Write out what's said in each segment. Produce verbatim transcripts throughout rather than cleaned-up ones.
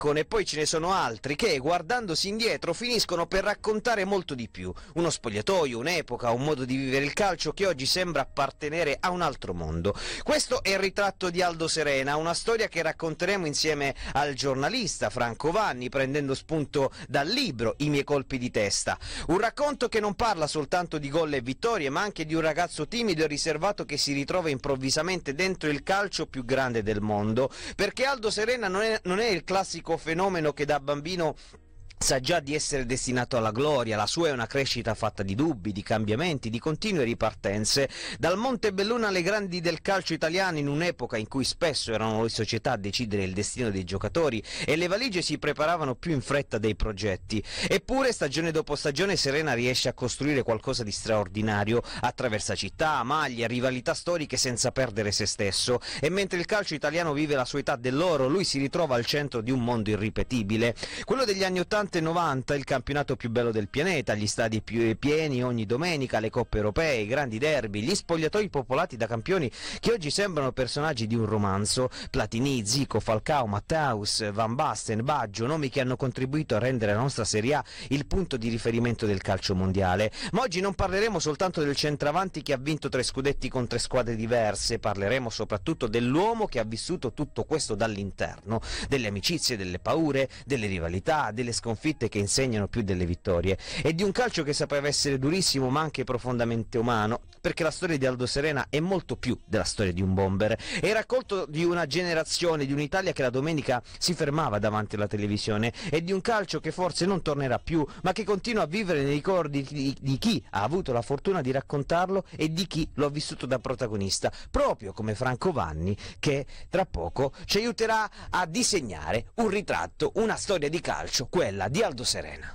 e poi ce ne sono altri che, guardandosi indietro, finiscono per raccontare molto di più. Uno spogliatoio, un'epoca, un modo di vivere il calcio che oggi sembra appartenere a un altro mondo. Questo è il ritratto di Aldo Serena, una storia che racconteremo insieme al giornalista Franco Vanni, prendendo spunto dal libro I miei colpi di testa. Un racconto che non parla soltanto di gol e vittorie, ma anche di un ragazzo timido e riservato che si ritrova improvvisamente dentro il calcio più grande del mondo, perché Aldo Serena non è, non è il classico fenomeno che da bambino sa già di essere destinato alla gloria. La sua è una crescita fatta di dubbi, di cambiamenti, di continue ripartenze. Dal Montebelluna alle grandi del calcio italiano, in un'epoca in cui spesso erano le società a decidere il destino dei giocatori e le valigie si preparavano più in fretta dei progetti. Eppure, stagione dopo stagione, Serena riesce a costruire qualcosa di straordinario. Attraversa città, maglie, rivalità storiche senza perdere se stesso. E mentre il calcio italiano vive la sua età dell'oro, lui si ritrova al centro di un mondo irripetibile. Quello degli anni ottanta e novanta, il campionato più bello del pianeta, gli stadi più pieni ogni domenica, le coppe europee, i grandi derby, gli spogliatoi popolati da campioni che oggi sembrano personaggi di un romanzo. Platini, Zico, Falcao, Matthaus, Van Basten, Baggio, nomi che hanno contribuito a rendere la nostra Serie A il punto di riferimento del calcio mondiale. Ma oggi non parleremo soltanto del centravanti che ha vinto tre scudetti con tre squadre diverse, parleremo soprattutto dell'uomo che ha vissuto tutto questo dall'interno, delle amicizie, delle paure, delle rivalità, delle sconfitte che insegnano più delle vittorie, e di un calcio che sapeva essere durissimo ma anche profondamente umano, perché la storia di Aldo Serena è molto più della storia di un bomber. È il racconto di una generazione, di un'Italia che la domenica si fermava davanti alla televisione, e di un calcio che forse non tornerà più, ma che continua a vivere nei ricordi di, di chi ha avuto la fortuna di raccontarlo e di chi lo ha vissuto da protagonista, proprio come Franco Vanni, che tra poco ci aiuterà a disegnare un ritratto, una storia di calcio, quella di Aldo Serena.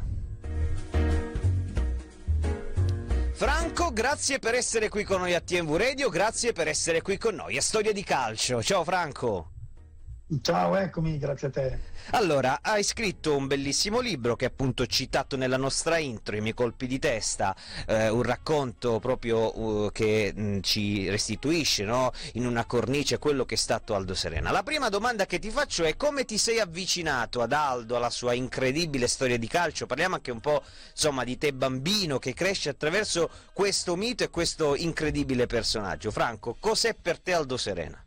Franco, grazie per essere qui con noi a T M V Radio, grazie per essere qui con noi a Storia di Calcio. Ciao Franco. Ciao, eccomi, grazie a te. Allora, hai scritto un bellissimo libro che è appunto citato nella nostra intro, I miei colpi di testa, eh, un racconto proprio uh, che mh, ci restituisce, no? In una cornice quello che è stato Aldo Serena. La prima domanda che ti faccio è: come ti sei avvicinato ad Aldo, alla sua incredibile storia di calcio? Parliamo anche un po', insomma, di te bambino che cresce attraverso questo mito e questo incredibile personaggio. Franco, cos'è per te Aldo Serena?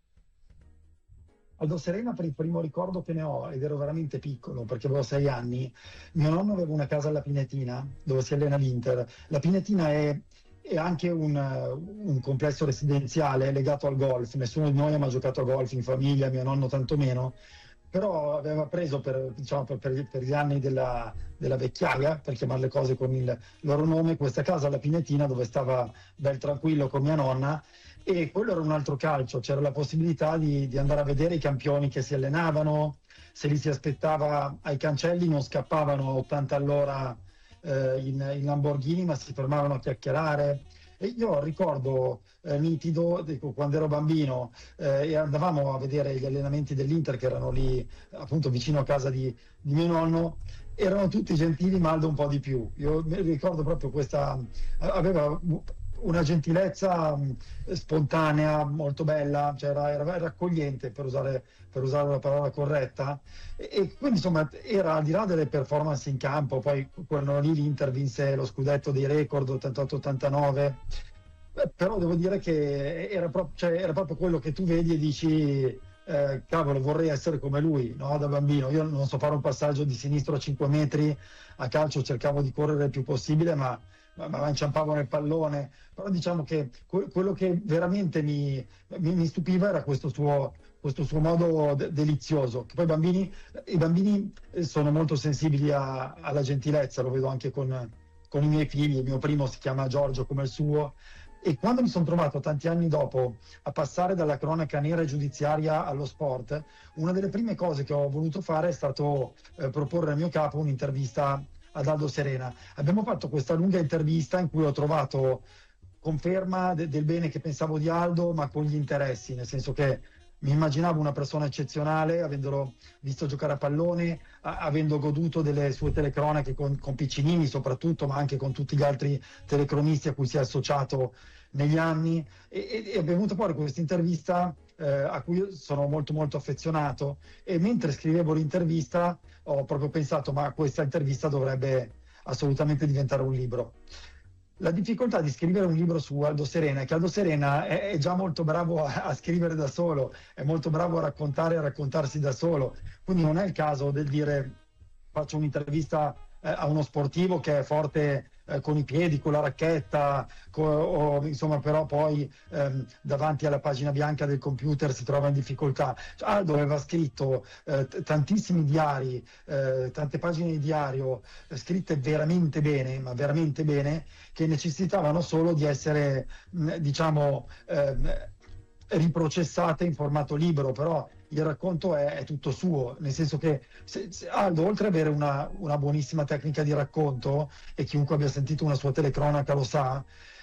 Aldo Serena, per il primo ricordo che ne ho, ed ero veramente piccolo perché avevo sei anni, mio nonno aveva una casa alla Pinetina dove si allena l'Inter. La Pinetina è, è anche un, un complesso residenziale legato al golf. Nessuno di noi ha mai giocato a golf in famiglia, mio nonno tantomeno, però aveva preso per, diciamo, per, per, per gli anni della, della vecchiaia, per chiamare le cose con il loro nome, questa casa alla Pinetina dove stava bel tranquillo con mia nonna. E quello era un altro calcio, c'era la possibilità di, di andare a vedere i campioni che si allenavano, se li si aspettava ai cancelli non scappavano a ottanta all'ora eh, in, in Lamborghini, ma si fermavano a chiacchierare. E io ricordo eh, nitido, dico, quando ero bambino eh, e andavamo a vedere gli allenamenti dell'Inter che erano lì appunto vicino a casa di, di mio nonno, erano tutti gentili, ma Aldo un po' di più. Io mi ricordo proprio questa, aveva una gentilezza mh, spontanea, molto bella, cioè era, era, era accogliente, per usare, per usare la parola corretta, e, e quindi insomma era, al di là delle performance in campo, poi quando lì l'Inter vinse lo scudetto dei record ottantotto ottantanove, però devo dire che era, pro- cioè, era proprio quello che tu vedi e dici eh, cavolo, vorrei essere come lui, no? Da bambino io non so fare un passaggio di sinistro a cinque metri, a calcio cercavo di correre il più possibile, ma ma inciampavo nel pallone. Però diciamo che que- quello che veramente mi, mi, mi stupiva era questo suo, questo suo modo de- delizioso, che poi i bambini, i bambini sono molto sensibili a, alla gentilezza, lo vedo anche con, con i miei figli. Il mio primo si chiama Giorgio come il suo, e quando mi sono trovato tanti anni dopo a passare dalla cronaca nera e giudiziaria allo sport, una delle prime cose che ho voluto fare è stato eh, proporre al mio capo un'intervista ad Aldo Serena. Abbiamo fatto questa lunga intervista in cui ho trovato conferma de- del bene che pensavo di Aldo, ma con gli interessi, nel senso che mi immaginavo una persona eccezionale, avendolo visto giocare a pallone, a- avendo goduto delle sue telecronache con, con Piccinini soprattutto, ma anche con tutti gli altri telecronisti a cui si è associato negli anni, e, e, e è venuta fuori questa intervista eh, a cui sono molto molto affezionato, e mentre scrivevo l'intervista ho proprio pensato, ma questa intervista dovrebbe assolutamente diventare un libro. La difficoltà di scrivere un libro su Aldo Serena è che Aldo Serena è, è già molto bravo a, a scrivere da solo, è molto bravo a raccontare e a raccontarsi da solo, quindi non è il caso del dire faccio un'intervista eh, a uno sportivo che è forte eh, con i piedi, con la racchetta, co- o, insomma, però poi ehm, davanti alla pagina bianca del computer si trova in difficoltà. Aldo aveva scritto eh, t- tantissimi diari, eh, tante pagine di diario eh, scritte veramente bene, ma veramente bene, che necessitavano solo di essere, mh, diciamo, ehm, riprocessate in formato libro, però il racconto è, è tutto suo, nel senso che se, se Aldo, oltre ad avere una, una buonissima tecnica di racconto, e chiunque abbia sentito una sua telecronaca lo sa,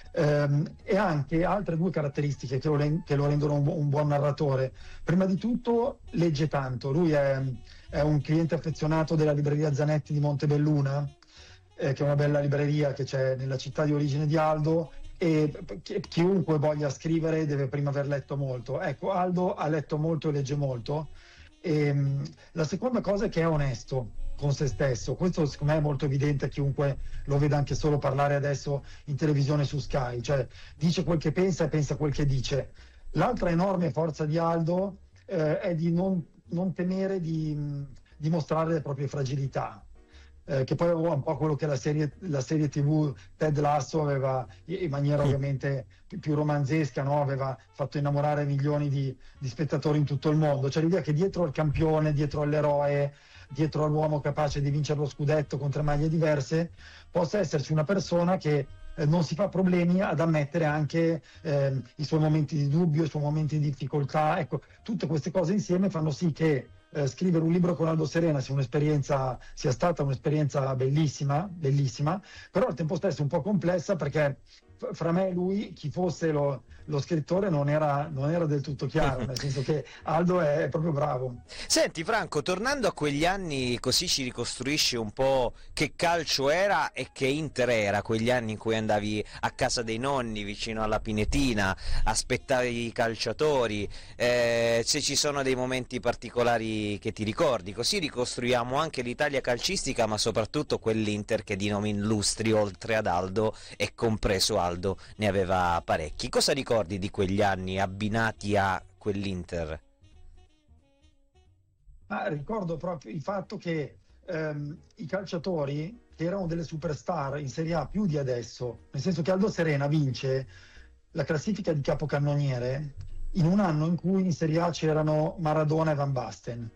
ehm, e anche altre due caratteristiche che lo, che lo rendono un, un buon narratore. Prima di tutto legge tanto, lui è, è un cliente affezionato della libreria Zanetti di Montebelluna, eh, che è una bella libreria che c'è nella città di origine di Aldo, e chi- chiunque voglia scrivere deve prima aver letto molto. Ecco, Aldo ha letto molto e legge molto. E, mh, la seconda cosa è che è onesto con se stesso. Questo secondo me è molto evidente a chiunque lo veda anche solo parlare adesso in televisione su Sky, cioè dice quel che pensa e pensa quel che dice. L'altra enorme forza di Aldo eh, è di non, non temere di, mh, di mostrare le proprie fragilità. Eh, che poi è un po' quello che la serie, la serie tivù Ted Lasso aveva, in maniera ovviamente più, più romanzesca, no? Aveva fatto innamorare milioni di, di spettatori in tutto il mondo. Cioè l'idea che dietro al campione, dietro all'eroe, dietro all'uomo capace di vincere lo scudetto con tre maglie diverse, possa esserci una persona che eh, non si fa problemi ad ammettere anche eh, i suoi momenti di dubbio, i suoi momenti di difficoltà. Ecco, tutte queste cose insieme fanno sì che Eh, scrivere un libro con Aldo Serena sia un'esperienza, sia stata un'esperienza bellissima, bellissima, però al tempo stesso un po' complessa, perché f- fra me e lui chi fosse lo, lo scrittore non era, non era del tutto chiaro, nel senso che Aldo è, è proprio bravo. Senti Franco, tornando a quegli anni, così ci ricostruisci un po' che calcio era e che Inter era, quegli anni in cui andavi a casa dei nonni vicino alla Pinetina, aspettavi i calciatori, eh, se ci sono dei momenti particolari che ti ricordi, così ricostruiamo anche l'Italia calcistica, ma soprattutto quell'Inter che di nomi illustri, oltre ad Aldo e compreso Aldo, ne aveva parecchi. Cosa ricordi di quegli anni abbinati a quell'Inter? Ma ricordo proprio il fatto che ehm, i calciatori, che erano delle superstar in Serie A più di adesso, nel senso che Aldo Serena vince la classifica di capocannoniere in un anno in cui in Serie A c'erano Maradona e Van Basten.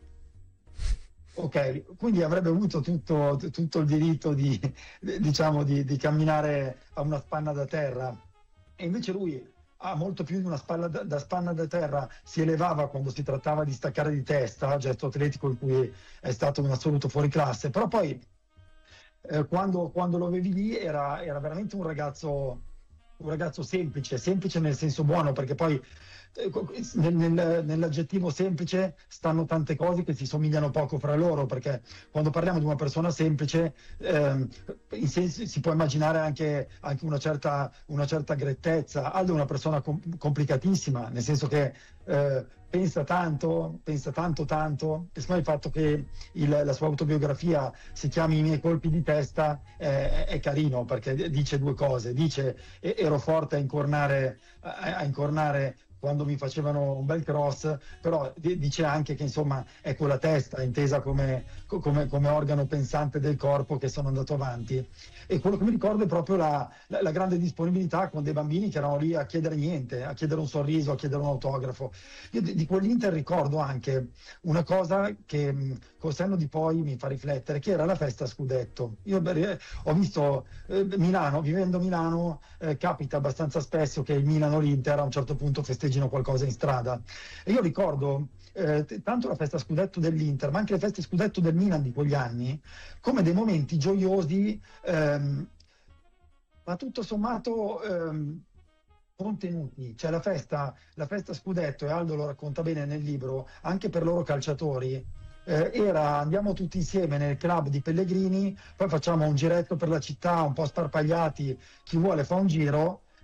Ok, quindi avrebbe avuto tutto, tutto il diritto di, diciamo, di, di camminare a una spanna da terra, e invece lui ha molto più di una spalla da, da spanna da terra, si elevava quando si trattava di staccare di testa, gesto atletico in cui è stato un assoluto fuoriclasse, però poi eh, quando, quando lo avevi lì era, era veramente un ragazzo, un ragazzo semplice, semplice nel senso buono, perché poi eh, nel- nel- nell'aggettivo semplice stanno tante cose che si somigliano poco fra loro, perché quando parliamo di una persona semplice ehm, in senso- si può immaginare anche, anche una certa, una certa grettezza. Aldo è una persona com- complicatissima, nel senso che eh, pensa tanto, pensa tanto tanto, e secondo me il fatto che il- la sua autobiografia si chiami I miei colpi di testa eh, è carino, perché dice due cose: dice "E- ero forte a incornare, a, a incornare quando mi facevano un bel cross", però di- dice anche che insomma è con la testa, intesa come, co- come- come organo pensante del corpo, che sono andato avanti. E quello che mi ricordo è proprio la, la- la grande disponibilità con dei bambini che erano lì a chiedere niente, a chiedere un sorriso, a chiedere un autografo. Io di, di quell'Inter ricordo anche una cosa che mh, col senno di poi mi fa riflettere, che era la festa a scudetto. Io beh, ho visto eh, Milano, vivendo a Milano, eh, capita abbastanza spesso che il Milano o l'Inter a un certo punto festeggino qualcosa in strada. E io ricordo eh, t- tanto la festa scudetto dell'Inter, ma anche le feste scudetto del Milan di quegli anni, come dei momenti gioiosi, ehm, ma tutto sommato ehm, contenuti. Cioè la festa, la festa scudetto, e Aldo lo racconta bene nel libro, anche per loro calciatori, eh, era andiamo tutti insieme nel club di Pellegrini, poi facciamo un giretto per la città un po' sparpagliati, chi vuole fa un giro,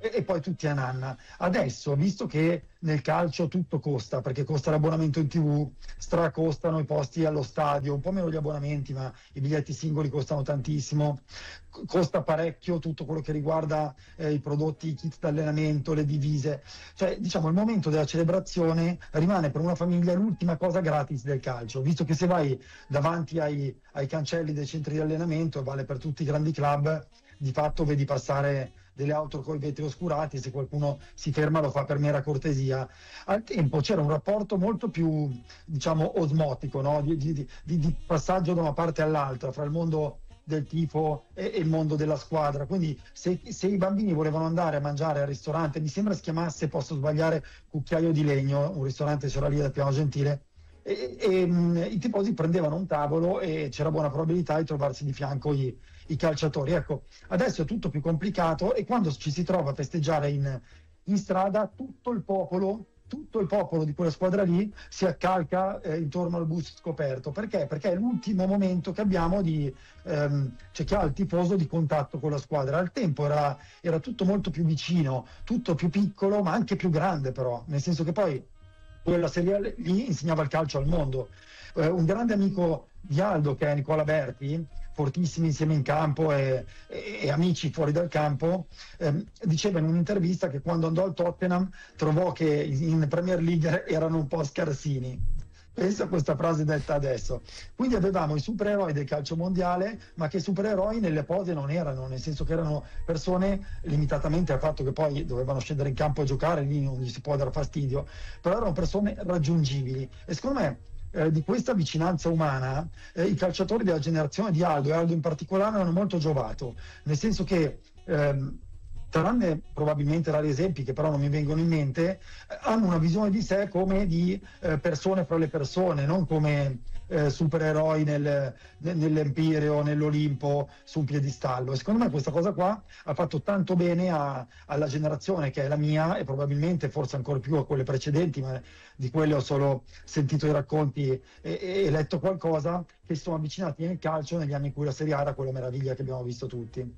e, e poi tutti a nanna. Adesso, visto che nel calcio tutto costa, perché costa l'abbonamento in tivù, stracostano i posti allo stadio, un po' meno gli abbonamenti, ma i biglietti singoli costano tantissimo, c- costa parecchio tutto quello che riguarda eh, i prodotti, i kit d'allenamento, le divise. Cioè, diciamo, il momento della celebrazione rimane per una famiglia l'ultima cosa gratis del calcio, visto che se vai davanti ai, ai cancelli dei centri di allenamento, e vale per tutti i grandi club, di fatto vedi passare delle auto con i vetri oscurati, se qualcuno si ferma lo fa per mera cortesia. Al tempo c'era un rapporto molto più, diciamo, osmotico, no? di, di- di- di passaggio da una parte all'altra, fra il mondo del tifo e, e il mondo della squadra. Quindi se, se i bambini volevano andare a mangiare al ristorante, mi sembra si chiamasse, posso sbagliare, Cucchiaio di Legno, un ristorante c'era lì da Piano Gentile, e, e, mh, i tifosi prendevano un tavolo e c'era buona probabilità di trovarsi di fianco i, i calciatori. Ecco, adesso è tutto più complicato e quando ci si trova a festeggiare in, in strada, tutto il popolo, tutto il popolo di quella squadra lì si accalca eh, intorno al bus scoperto. Perché? Perché è l'ultimo momento che abbiamo di, ehm, cioè che ha il tifoso di contatto con la squadra. Al tempo era, era tutto molto più vicino, tutto più piccolo, ma anche più grande però, nel senso che poi quella serie lì insegnava il calcio al mondo. Eh, un grande amico di Aldo, che è Nicola Berti, fortissimi insieme in campo e, e- e amici fuori dal campo, ehm, diceva in un'intervista che quando andò al Tottenham trovò che in Premier League erano un po' scarsini. Pensa a questa frase detta adesso. Quindi avevamo i supereroi del calcio mondiale, ma che supereroi nelle pose non erano, nel senso che erano persone, limitatamente al fatto che poi dovevano scendere in campo a giocare, lì non gli si può dar fastidio, però erano persone raggiungibili. E secondo me eh, di questa vicinanza umana eh, i calciatori della generazione di Aldo, e Aldo in particolare, hanno molto giovato, nel senso che ehm, tranne probabilmente rari esempi che però non mi vengono in mente, eh, hanno una visione di sé come di eh, persone fra le persone, non come eh, supereroi nel, ne- nell'Empireo, nell'Olimpo, su un piedistallo. E secondo me questa cosa qua ha fatto tanto bene a- alla generazione che è la mia e probabilmente forse ancora più a quelle precedenti, ma di quelle ho solo sentito i racconti e, e- e letto qualcosa, che si sono avvicinati nel calcio negli anni in cui la Serie A era quella meraviglia che abbiamo visto tutti.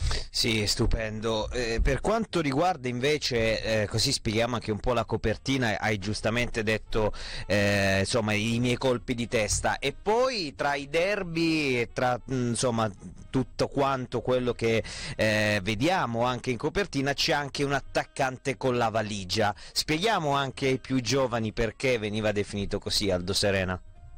Sì, stupendo. Eh, per quanto riguarda invece, eh, così spieghiamo anche un po' la copertina, hai giustamente detto eh, insomma i miei colpi di testa, e poi tra i derby e tra mh, insomma tutto quanto quello che eh, vediamo anche in copertina c'è anche un attaccante con la valigia. Spieghiamo anche ai più giovani perché veniva definito così Aldo Serena.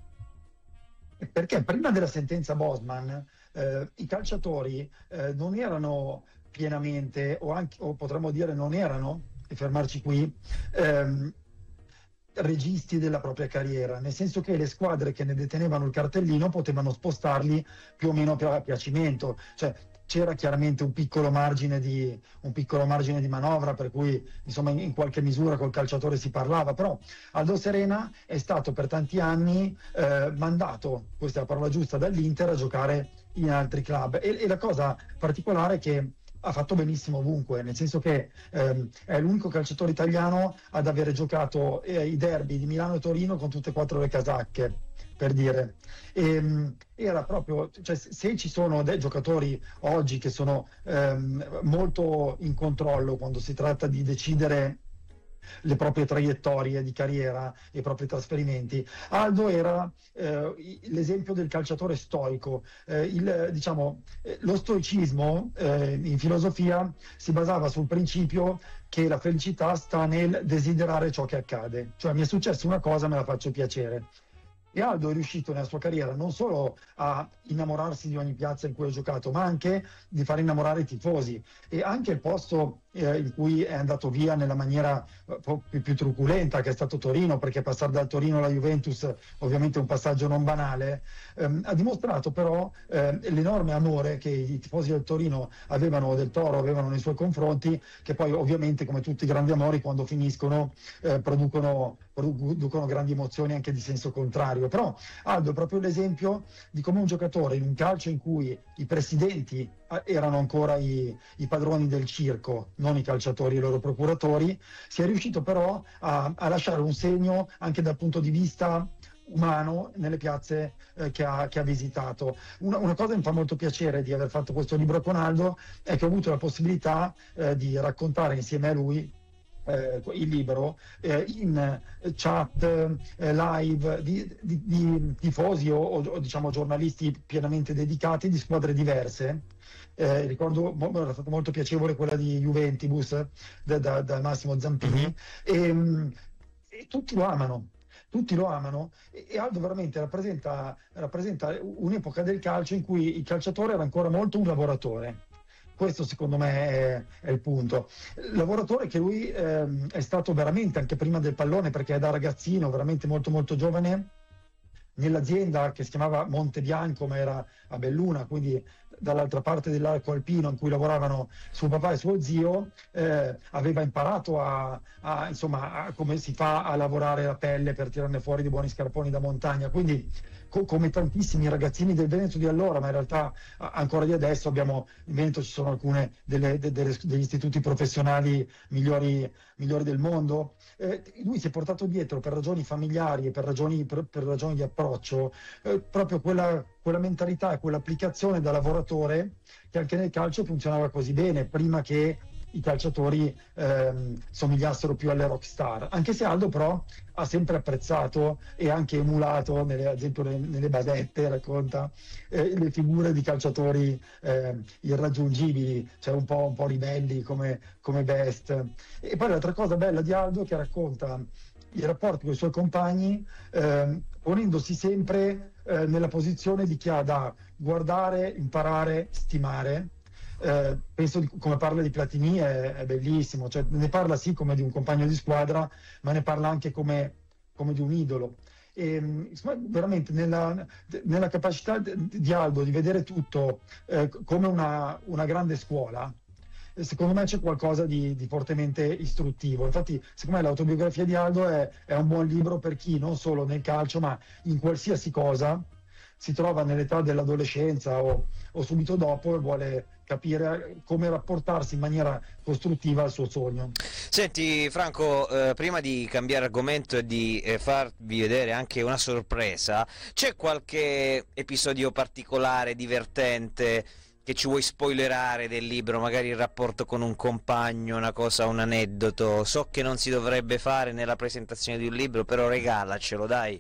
Perché prima della sentenza Bosman eh, i calciatori eh, non erano pienamente, o, anche, o potremmo dire non erano, e fermarci qui, ehm, registi della propria carriera, nel senso che le squadre che ne detenevano il cartellino potevano spostarli più o meno a piacimento, cioè c'era chiaramente un piccolo margine di, un piccolo margine di manovra, per cui insomma in, in qualche misura col calciatore si parlava, però Aldo Serena è stato per tanti anni eh, mandato, questa è la parola giusta, dall'Inter a giocare in altri club e, e la cosa particolare è che ha fatto benissimo ovunque, nel senso che ehm, è l'unico calciatore italiano ad avere giocato eh, i derby di Milano e Torino con tutte e quattro le casacche, per dire. Ehm, era proprio, cioè, se se ci sono dei giocatori oggi che sono ehm, molto in controllo quando si tratta di decidere le proprie traiettorie di carriera, i propri trasferimenti. Aldo era eh, i- l'esempio del calciatore stoico. Eh, il, diciamo, eh, lo stoicismo eh, in filosofia si basava sul principio che la felicità sta nel desiderare ciò che accade. Cioè mi è successa una cosa, me la faccio piacere. E Aldo è riuscito nella sua carriera non solo a innamorarsi di ogni piazza in cui ha giocato, ma anche di far innamorare i tifosi. E anche il posto eh, in cui è andato via nella maniera eh, po- più, più truculenta, che è stato Torino, perché passare dal Torino alla Juventus ovviamente è un passaggio non banale, ehm, ha dimostrato però eh, l'enorme amore che i tifosi del Torino avevano, del Toro avevano nei suoi confronti, che poi ovviamente, come tutti i grandi amori, quando finiscono eh, producono, producono grandi emozioni anche di senso contrario. Però Aldo è proprio l'esempio di come un giocatore in un calcio in cui i presidenti eh, erano ancora i, i padroni del circo, non i calciatori e i loro procuratori, si è riuscito però a, a lasciare un segno anche dal punto di vista umano nelle piazze eh, che, ha, che ha visitato. Una, una cosa che mi fa molto piacere di aver fatto questo libro con Aldo è che ho avuto la possibilità eh, di raccontare insieme a lui eh, il libro eh, in chat eh, live di, di, di tifosi o, o diciamo giornalisti pienamente dedicati di squadre diverse. Eh, ricordo, era stata molto piacevole quella di Juventus da, da, da Massimo Zampini, e, e tutti lo amano. Tutti lo amano e Aldo veramente rappresenta, rappresenta un'epoca del calcio in cui il calciatore era ancora molto un lavoratore. Questo secondo me è, è il punto. Lavoratore che lui ehm, è stato veramente anche prima del pallone, perché da ragazzino, veramente molto molto giovane, nell'azienda che si chiamava Monte Bianco, ma era a Belluna, quindi dall'altra parte dell'arco alpino, in cui lavoravano suo papà e suo zio, eh, aveva imparato a, a, insomma, a come si fa a lavorare la pelle per tirarne fuori dei buoni scarponi da montagna. Quindi co- come tantissimi ragazzini del Veneto di allora, ma in realtà a- ancora di adesso, abbiamo in Veneto ci sono alcune delle, de- delle- degli istituti professionali migliori, migliori del mondo. Eh, lui si è portato dietro, per ragioni familiari e per ragioni, per, per ragioni di approccio, eh, proprio quella, quella mentalità e quell'applicazione da lavoratore che anche nel calcio funzionava così bene, prima che i calciatori ehm, somigliassero più alle rockstar. Anche se Aldo però ha sempre apprezzato e anche emulato, nelle, ad esempio nelle, nelle basette, racconta eh, le figure di calciatori eh, irraggiungibili, cioè un po', un po' ribelli come, come Best. E poi l'altra cosa bella di Aldo è che racconta i rapporti con i suoi compagni eh, ponendosi sempre eh, nella posizione di chi ha da guardare, imparare, stimare. Eh, penso di, come parla di Platini è, è bellissimo, cioè, ne parla sì come di un compagno di squadra, ma ne parla anche come, come di un idolo. E, insomma, veramente nella, nella capacità di Aldo di vedere tutto eh, come una, una grande scuola, secondo me c'è qualcosa di, di fortemente istruttivo. Infatti, secondo me l'autobiografia di Aldo è, è un buon libro per chi non solo nel calcio, ma in qualsiasi cosa si trova nell'età dell'adolescenza o, o subito dopo e vuole capire come rapportarsi in maniera costruttiva al suo sogno. Senti Franco, eh, prima di cambiare argomento e di eh, farvi vedere anche una sorpresa, c'è qualche episodio particolare, divertente, che ci vuoi spoilerare del libro, magari il rapporto con un compagno, una cosa, un aneddoto? So che non si dovrebbe fare nella presentazione di un libro, però regalacelo, dai.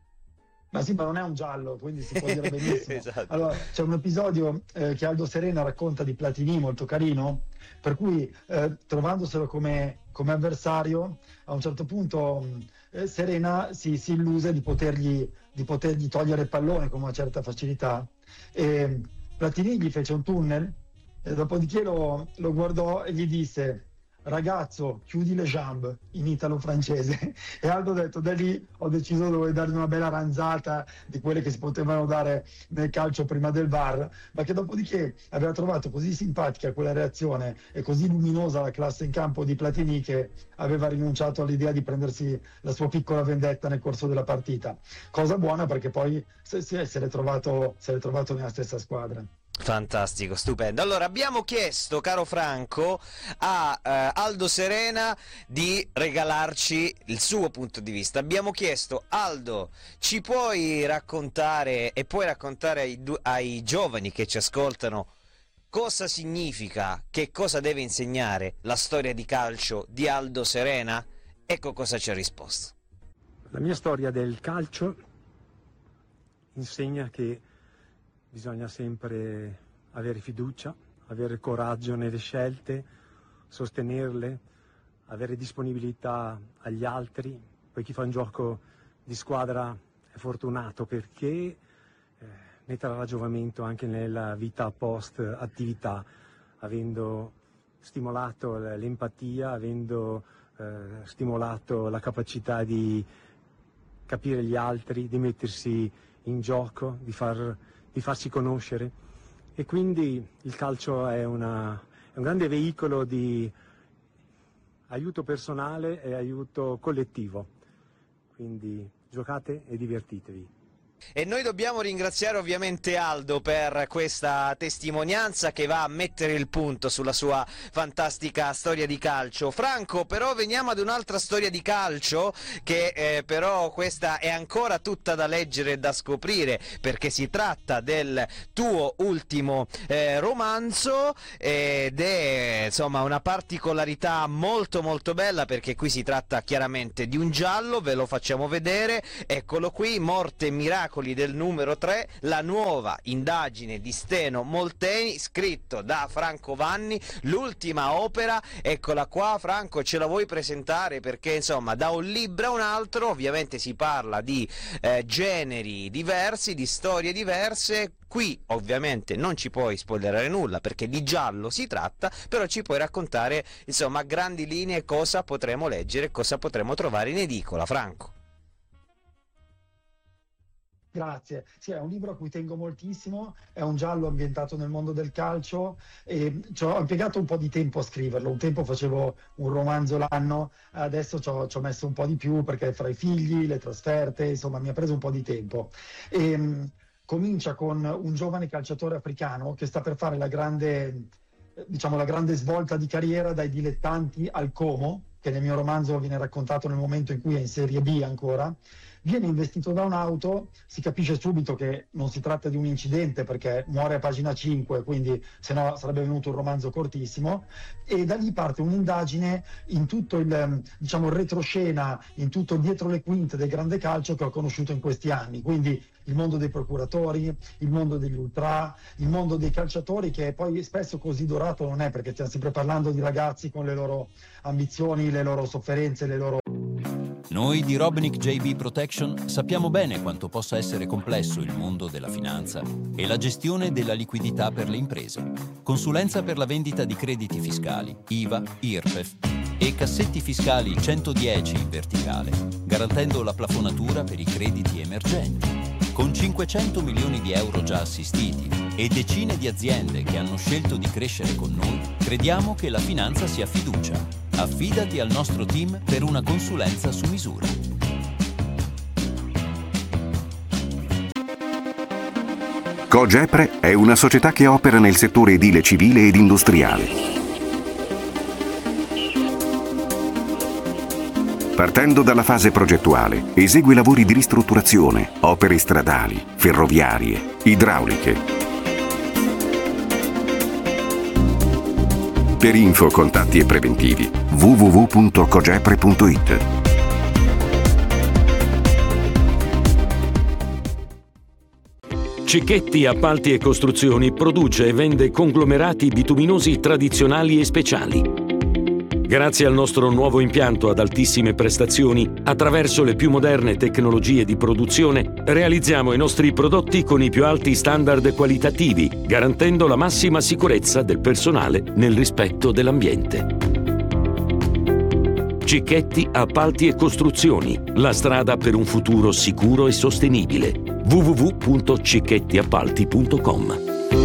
Ma sì, ma non è un giallo, quindi si può dire benissimo. Esatto. Allora, c'è un episodio eh, che Aldo Serena racconta di Platini, molto carino, per cui eh, trovandoselo come, come avversario, a un certo punto eh, Serena si, si illuse di potergli, di potergli togliere il pallone con una certa facilità. E Platini gli fece un tunnel, e dopodiché lo, lo guardò e gli disse: ragazzo, chiudi le jambes, in italo-francese. E Aldo ha detto: da lì ho deciso di dargli una bella ranzata di quelle che si potevano dare nel calcio prima del V A R, ma che dopodiché aveva trovato così simpatica quella reazione e così luminosa la classe in campo di Platini che aveva rinunciato all'idea di prendersi la sua piccola vendetta nel corso della partita. Cosa buona, perché poi se, se, se l'è trovato, se l'è trovato nella stessa squadra. Fantastico, stupendo. Allora, abbiamo chiesto, caro Franco, a eh, Aldo Serena di regalarci il suo punto di vista. Abbiamo chiesto: Aldo, ci puoi raccontare e puoi raccontare ai, ai giovani che ci ascoltano cosa significa, che cosa deve insegnare la storia di calcio di Aldo Serena? Ecco cosa ci ha risposto. La mia storia del calcio insegna che bisogna sempre avere fiducia, avere coraggio nelle scelte, sostenerle, avere disponibilità agli altri. Poi chi fa un gioco di squadra è fortunato perché eh, ne trarrà giovamento anche nella vita post attività, avendo stimolato l'empatia, avendo eh, stimolato la capacità di capire gli altri, di mettersi in gioco, di far di farsi conoscere. E quindi il calcio è, una, è un grande veicolo di aiuto personale e aiuto collettivo, quindi giocate e divertitevi. E noi dobbiamo ringraziare ovviamente Aldo per questa testimonianza che va a mettere il punto sulla sua fantastica storia di calcio. Franco, però veniamo ad un'altra storia di calcio che eh, però questa è ancora tutta da leggere e da scoprire, perché si tratta del tuo ultimo eh, romanzo ed è insomma una particolarità molto molto bella, perché qui si tratta chiaramente di un giallo, ve lo facciamo vedere, eccolo qui, Morte e Miracoli del numero tre, la nuova indagine di Steno Molteni, scritto da Franco Vanni, l'ultima opera. Eccola qua, Franco, ce la vuoi presentare? Perché insomma da un libro a un altro ovviamente si parla di eh, generi diversi, di storie diverse. Qui ovviamente non ci puoi spoilerare nulla perché di giallo si tratta, però ci puoi raccontare insomma a grandi linee cosa potremo leggere, cosa potremo trovare in edicola, Franco. Grazie. Sì, è un libro a cui tengo moltissimo, è un giallo ambientato nel mondo del calcio e ci ho impiegato un po' di tempo a scriverlo. Un tempo facevo un romanzo l'anno, adesso ci ho, ci ho messo un po' di più perché fra i figli, le trasferte, insomma mi ha preso un po' di tempo. E, mh, comincia con un giovane calciatore africano che sta per fare la grande, diciamo, la grande svolta di carriera dai dilettanti al Como, che nel mio romanzo viene raccontato nel momento in cui è in Serie B ancora. Viene investito da un'auto, si capisce subito che non si tratta di un incidente perché muore a pagina cinque, quindi se no sarebbe venuto un romanzo cortissimo, e da lì parte un'indagine in tutto il, diciamo, il retroscena, in tutto dietro le quinte del grande calcio che ho conosciuto in questi anni, quindi il mondo dei procuratori, il mondo degli ultra, il mondo dei calciatori, che poi spesso così dorato non è, perché stiamo sempre parlando di ragazzi con le loro ambizioni, le loro sofferenze, le loro... Noi di Robnick J B Protection sappiamo bene quanto possa essere complesso il mondo della finanza e la gestione della liquidità per le imprese. Consulenza per la vendita di crediti fiscali, I V A, I R P E F e cassetti fiscali centodieci in verticale, garantendo la plafonatura per i crediti emergenti. Con cinquecento milioni di euro già assistiti e decine di aziende che hanno scelto di crescere con noi, crediamo che la finanza sia fiducia. Affidati al nostro team per una consulenza su misura. Cogepre è una società che opera nel settore edile civile ed industriale. Partendo dalla fase progettuale, esegue lavori di ristrutturazione, opere stradali, ferroviarie, idrauliche. Per info, contatti e preventivi w w w punto cogepre punto i t. Cicchetti Appalti e Costruzioni produce e vende conglomerati bituminosi tradizionali e speciali. Grazie al nostro nuovo impianto ad altissime prestazioni, attraverso le più moderne tecnologie di produzione, realizziamo i nostri prodotti con i più alti standard qualitativi, garantendo la massima sicurezza del personale nel rispetto dell'ambiente. Cicchetti Appalti e Costruzioni, la strada per un futuro sicuro e sostenibile. w w w punto cicchetti appalti punto com.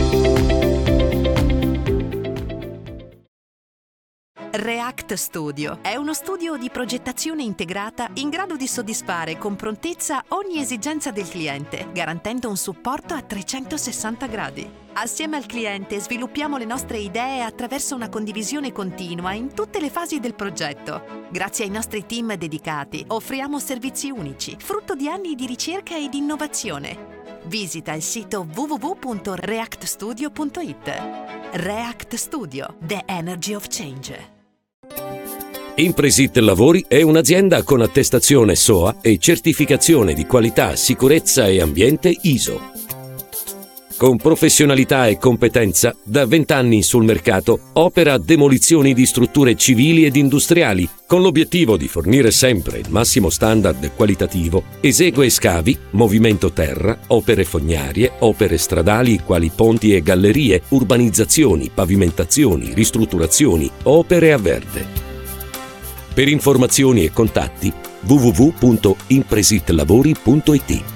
React Studio è uno studio di progettazione integrata in grado di soddisfare con prontezza ogni esigenza del cliente, garantendo un supporto a trecentosessanta gradi. Assieme al cliente sviluppiamo le nostre idee attraverso una condivisione continua in tutte le fasi del progetto. Grazie ai nostri team dedicati offriamo servizi unici, frutto di anni di ricerca e di innovazione. Visita il sito w w w punto react studio punto i t. React Studio, the energy of change. Impresit Lavori è un'azienda con attestazione S O A e certificazione di qualità, sicurezza e ambiente I S O. Con professionalità e competenza, da vent'anni sul mercato, opera demolizioni di strutture civili ed industriali, con l'obiettivo di fornire sempre il massimo standard qualitativo, esegue scavi, movimento terra, opere fognarie, opere stradali quali ponti e gallerie, urbanizzazioni, pavimentazioni, ristrutturazioni, opere a verde. Per informazioni e contatti w w w punto impresitlavori punto i t.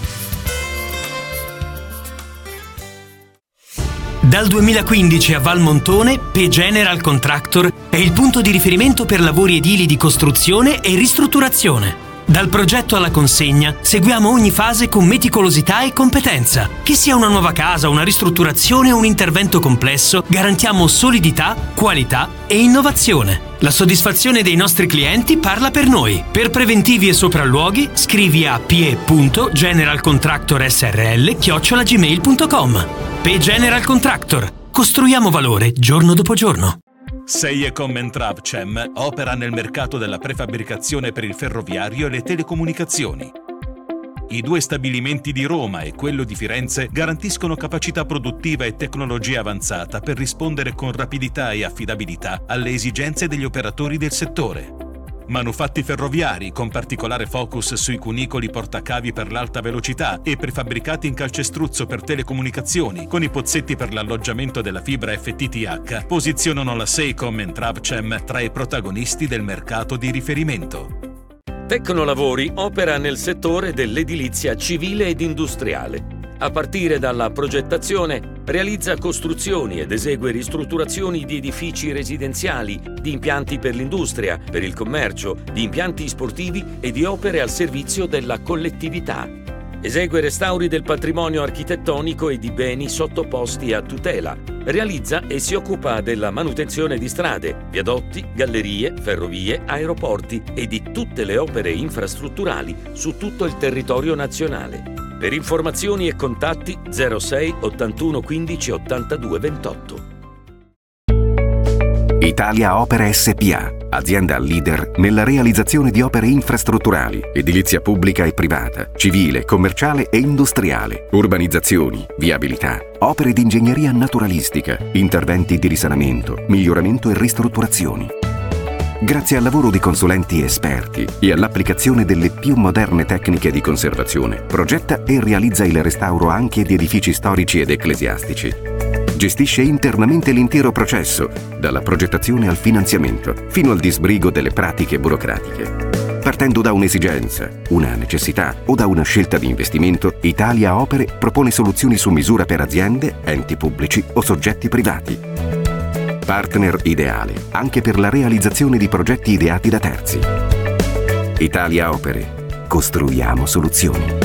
Dal duemilaquindici a Valmontone, P General Contractor è il punto di riferimento per lavori edili di costruzione e ristrutturazione. Dal progetto alla consegna seguiamo ogni fase con meticolosità e competenza. Che sia una nuova casa, una ristrutturazione o un intervento complesso, garantiamo solidità, qualità e innovazione. La soddisfazione dei nostri clienti parla per noi. Per preventivi e sopralluoghi scrivi a p e punto general contractor s r l chiocciola gmail punto com. P General Contractor. Costruiamo valore giorno dopo giorno. Seiecom and Travcem opera nel mercato della prefabbricazione per il ferroviario e le telecomunicazioni. I due stabilimenti di Roma e quello di Firenze garantiscono capacità produttiva e tecnologia avanzata per rispondere con rapidità e affidabilità alle esigenze degli operatori del settore. Manufatti ferroviari con particolare focus sui cunicoli portacavi per l'alta velocità e prefabbricati in calcestruzzo per telecomunicazioni con i pozzetti per l'alloggiamento della fibra F T T H posizionano la Seiecom and Travcem tra i protagonisti del mercato di riferimento. Tecnolavori opera nel settore dell'edilizia civile ed industriale. A partire dalla progettazione, realizza costruzioni ed esegue ristrutturazioni di edifici residenziali, di impianti per l'industria, per il commercio, di impianti sportivi e di opere al servizio della collettività. Esegue restauri del patrimonio architettonico e di beni sottoposti a tutela. Realizza e si occupa della manutenzione di strade, viadotti, gallerie, ferrovie, aeroporti e di tutte le opere infrastrutturali su tutto il territorio nazionale. Per informazioni e contatti zero sei ottantuno quindici ottantadue ventotto. Italia Opere S P A, azienda leader nella realizzazione di opere infrastrutturali, edilizia pubblica e privata, civile, commerciale e industriale, urbanizzazioni, viabilità, opere di ingegneria naturalistica, interventi di risanamento, miglioramento e ristrutturazioni. Grazie al lavoro di consulenti esperti e all'applicazione delle più moderne tecniche di conservazione, progetta e realizza il restauro anche di edifici storici ed ecclesiastici. Gestisce internamente l'intero processo, dalla progettazione al finanziamento, fino al disbrigo delle pratiche burocratiche. Partendo da un'esigenza, una necessità o da una scelta di investimento, Italia Opere propone soluzioni su misura per aziende, enti pubblici o soggetti privati. Partner ideale anche per la realizzazione di progetti ideati da terzi. Italia Opere. Costruiamo soluzioni.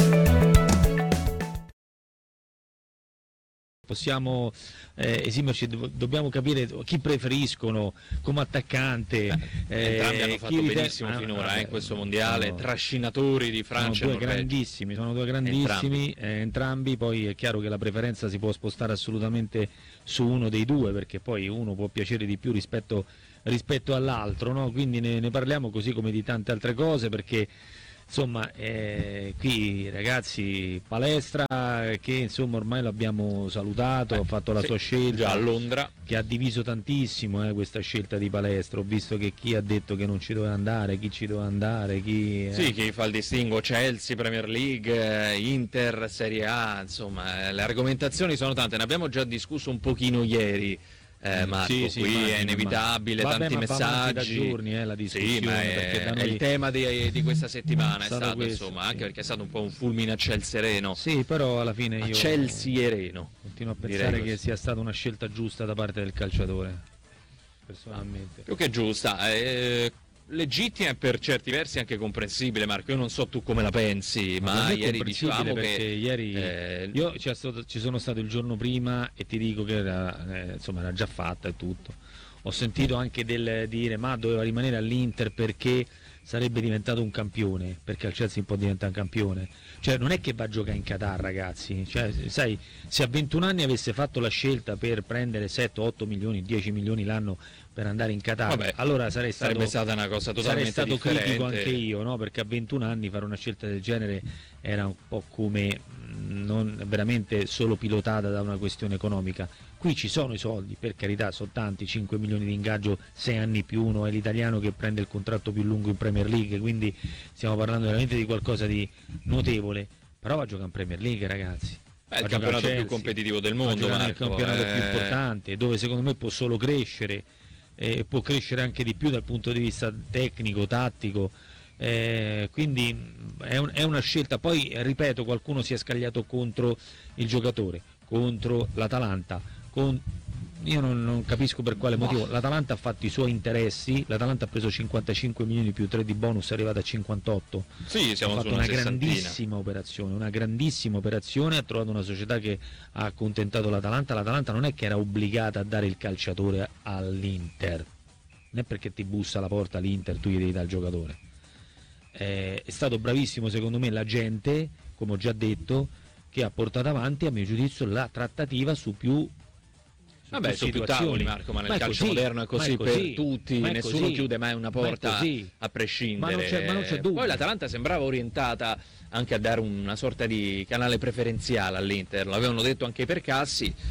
Possiamo eh, esimerci, do- dobbiamo capire chi preferiscono come attaccante. Eh, entrambi hanno fatto rite- benissimo ah, finora vabbè, eh, in questo mondiale, sono, trascinatori di Francia sono e due Norvegia. grandissimi, sono due grandissimi, entrambi. Eh, entrambi. Poi è chiaro che la preferenza si può spostare assolutamente su uno dei due, perché poi uno può piacere di più rispetto, rispetto all'altro, no? Quindi ne, ne parliamo così come di tante altre cose, perché insomma eh, qui ragazzi, Palestra che insomma ormai l'abbiamo salutato, eh, ha fatto la sì, sua scelta già a Londra, che ha diviso tantissimo eh, questa scelta di Palestra. Ho visto che chi ha detto che non ci doveva andare, chi ci doveva andare, chi eh. sì, chi fa il distinguo Chelsea, Premier League, Inter, Serie A, insomma le argomentazioni sono tante, ne abbiamo già discusso un pochino ieri. Eh, Marco, sì, sì, qui immagino, è inevitabile, immagino. tanti Vabbè, messaggi da giorni eh, la discussione, sì, ma è, da noi... è il tema di, di questa settimana, è stato, questo, insomma, sì. anche perché è stato un po' un fulmine a ciel sereno. Sì, però alla fine io a ciel sereno continuo a pensare che sia stata una scelta giusta da parte del calciatore, personalmente. Più che giusta, eh, legittima per certi versi anche comprensibile, Marco. Io non so tu come la pensi, ma, ma ieri dicevamo perché che ieri eh, io ci, stato, ci sono stato il giorno prima e ti dico che era, eh, insomma, era già fatta e tutto. Ho sentito anche del dire ma doveva rimanere all'Inter perché sarebbe diventato un campione, perché al Chelsea può diventare un campione. Cioè non è che va a giocare in Qatar, ragazzi, cioè, sai, se a ventuno anni avesse fatto la scelta per prendere sette otto milioni, dieci milioni l'anno per andare in Qatar, vabbè, allora sarei stato, sarebbe stata una cosa totalmente sarei stato differente. critico anche io, no? Perché a ventuno anni fare una scelta del genere era un po' come non veramente solo pilotata da una questione economica. Qui ci sono i soldi, per carità, sono tanti, cinque milioni di ingaggio, sei anni più uno, è l'italiano che prende il contratto più lungo in Premier League, quindi stiamo parlando veramente di qualcosa di notevole, però va a giocare in Premier League, ragazzi. È il campionato Chelsea, più competitivo del mondo, Marco, è il campionato eh... più importante, dove secondo me può solo crescere, e può crescere anche di più dal punto di vista tecnico, tattico. Eh, quindi è, un, è una scelta. Poi ripeto, qualcuno si è scagliato contro il giocatore, contro l'Atalanta, con, io non, non capisco per quale motivo. L'Atalanta ha fatto i suoi interessi, l'Atalanta ha preso cinquantacinque milioni più tre di bonus, è arrivata a cinquantotto. Sì, siamo ha su fatto una una sessantina. grandissima operazione, una grandissima operazione, ha trovato una società che ha accontentato l'Atalanta. L'Atalanta non è che era obbligata a dare il calciatore all'Inter, non è perché ti bussa alla porta l'Inter tu gli devi dare il giocatore. Eh, è stato bravissimo secondo me l'agente, come ho già detto, che ha portato avanti a mio giudizio la trattativa su più Vabbè, su più tavoli, Marco, ma nel ma calcio così, moderno è così, è così per tutti, nessuno così, chiude mai una porta a prescindere. Ma non c'è, ma non c'è dubbio. Poi l'Atalanta sembrava orientata anche a dare una sorta di canale preferenziale all'Inter, l'avevano detto anche per Cassi,